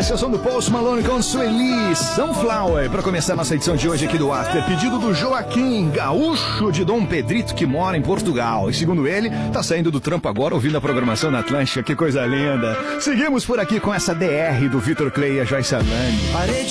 Esse é o som do Post Malone com Sueli, Sunflower, para começar nossa edição de hoje aqui do After. Pedido do Joaquim, gaúcho de Dom Pedrito, que mora em Portugal. E segundo ele, tá saindo do trampo agora, ouvindo a programação na Atlântica. Que coisa linda. Seguimos por aqui com essa DR do Vitor Clay e a Joyce Alane.